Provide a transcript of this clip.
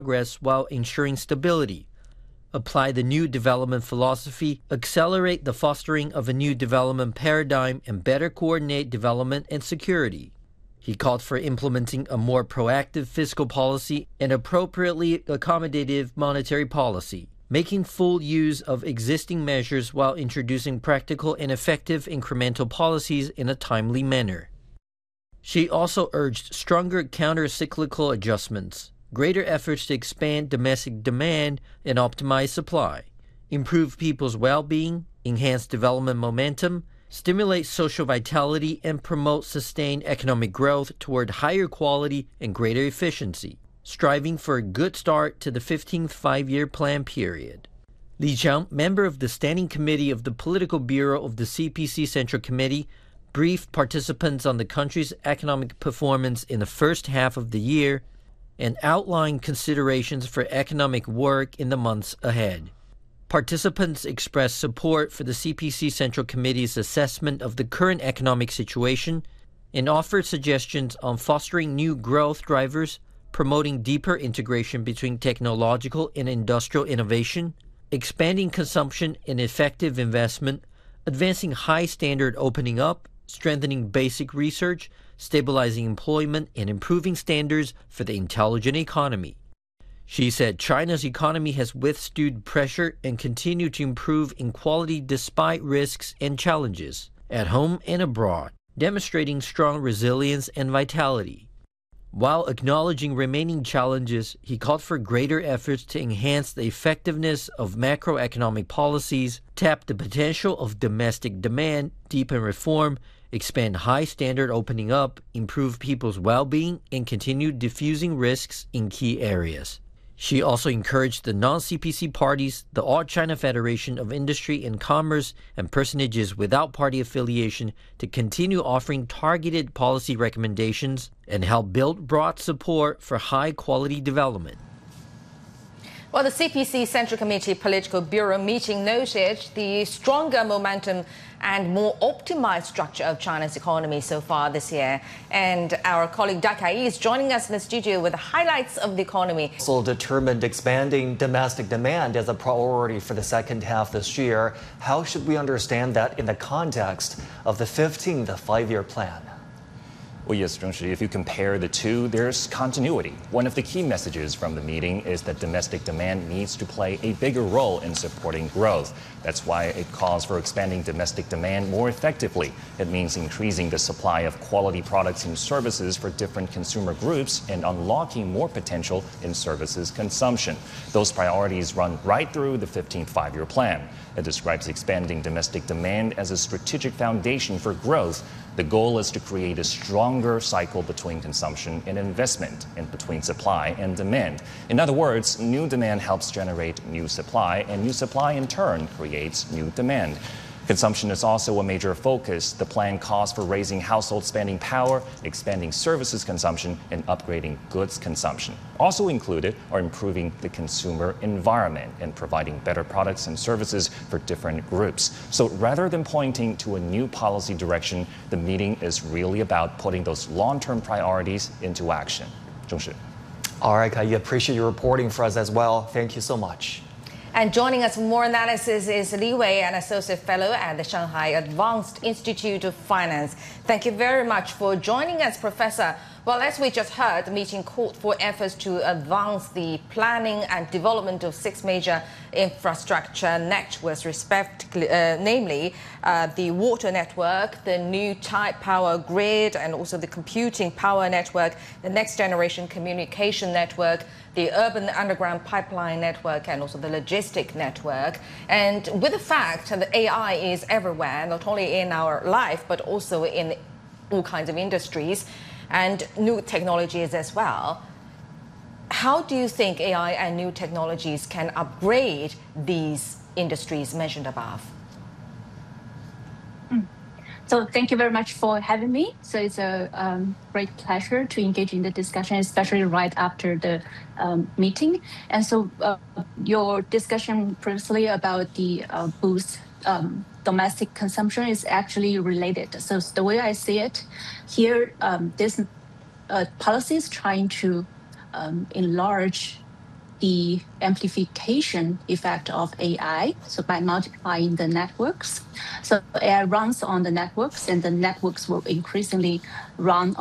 progress while ensuring stability. Apply the new development philosophy, accelerate the fostering of a new development paradigm, and better coordinate development and security. He called for implementing a more proactive fiscal policy and appropriately accommodative monetary policy, making full use of existing measures while introducing practical and effective incremental policies in a timely manner. She also urged stronger counter-cyclical adjustments, greater efforts to expand domestic demand and optimize supply, improve people's well-being, enhance development momentum, stimulate social vitality, and promote sustained economic growth toward higher quality and greater efficiency, striving for a good start to the 15th five-year plan period. Li Qiang, member of the Standing Committee of the Political Bureau of the CPC Central Committee, briefed participants on the country's economic performance in the first half of the year and outlined considerations for economic work in the months ahead. Participants expressed support for the CPC Central Committee's assessment of the current economic situation and offered suggestions on fostering new growth drivers, promoting deeper integration between technological and industrial innovation, expanding consumption and effective investment, advancing high-standard opening up, strengthening basic research, stabilizing employment, and improving standards for the intelligent economy. She said China's economy has withstood pressure and continued to improve in quality despite risks and challenges, at home and abroad, demonstrating strong resilience and vitality. While acknowledging remaining challenges, he called for greater efforts to enhance the effectiveness of macroeconomic policies, tap the potential of domestic demand, deepen reform, expand high-standard opening up, improve people's well-being, and continue diffusing risks in key areas. She also encouraged the non-CPC parties, the All China Federation of Industry and Commerce, and personages without party affiliation to continue offering targeted policy recommendations and help build broad support for high-quality development. Well, the CPC Central Committee Political Bureau meeting noted the stronger momentum and more optimized structure of China's economy so far this year. And our colleague Da Kai is joining us in the studio with the highlights of the economy. Also determined expanding domestic demand as a priority for the second half this year. How should we understand that in the context of the 15th five-year plan? Well, yes, Zhengshi, if you compare the two, there's continuity. One of the key messages from the meeting is that domestic demand needs to play a bigger role in supporting growth. That's why it calls for expanding domestic demand more effectively. It means increasing the supply of quality products and services for different consumer groups and unlocking more potential in services consumption. Those priorities run right through the 15th five-year plan. It describes expanding domestic demand as a strategic foundation for growth. The goal is to create a stronger cycle between consumption and investment and between supply and demand. In other words, new demand helps generate new supply, and new supply in turn creates new demand. Consumption is also a major focus. The plan calls for raising household spending power, expanding services consumption, and upgrading goods consumption. Also included are improving the consumer environment and providing better products and services for different groups. So rather than pointing to a new policy direction, the meeting is really about putting those long-term priorities into action. Zhengshi. All right, Kai, appreciate your reporting for us as well. Thank you so much. And joining us for more analysis is Li Wei, an associate fellow at the Shanghai Advanced Institute of Finance. Thank you very much for joining us, Professor. Well, as we just heard, the meeting called for efforts to advance the planning and development of 6 major infrastructure networks, respectively, namely the water network, the new type power grid, and also the computing power network, the next generation communication network, the urban underground pipeline network, and also the logistic network. And with the fact that AI is everywhere, not only in our life, but also in all kinds of industries and new technologies as well, how do you think AI and new technologies can upgrade these industries mentioned above? So thank you very much for having me. So it's a great pleasure to engage in the discussion, especially right after the meeting. And so your discussion previously about the boost domestic consumption is actually related. So the way I see it here, this policy is trying to enlarge the amplification effect of AI, so by multiplying the networks. So AI runs on the networks, and the networks will increasingly run